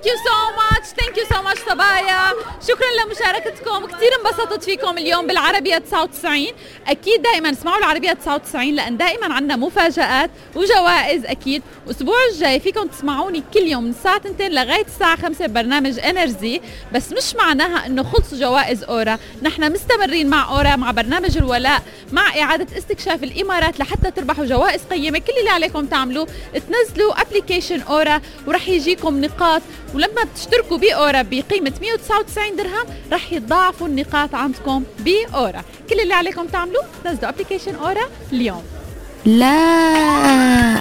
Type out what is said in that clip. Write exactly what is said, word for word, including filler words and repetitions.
ثانك يو سو ماتش ثانك يو سو ماتش صبايا، شكرا لمشاركتكم، كثير انبسطت فيكم اليوم بالعربية تسعة وتسعين. اكيد دائما اسمعوا العربية تسعة وتسعين لان دائما عندنا مفاجآت وجوائز. اكيد الاسبوع الجاي فيكم تسمعوني كل يوم من الساعة اثنين لغاية الساعة خمسة ببرنامج انرجي، بس مش معناها انه خلصوا جوائز اورا، نحن مستمرين مع اورا مع برنامج الولاء مع اعادة استكشاف الامارات لحتى تربحوا جوائز قيمة. كل اللي عليكم تعملوه تنزلوا ابليكيشن اورا ورح يجيكم نقاط، ولما بتشتركوا بأورا بقيمة مئة وتسعة وتسعين درهم رح يتضاعفوا النقاط عندكم بأورا. كل اللي عليكم تعملوه تنزلوا ابليكيشن أورا اليوم. لا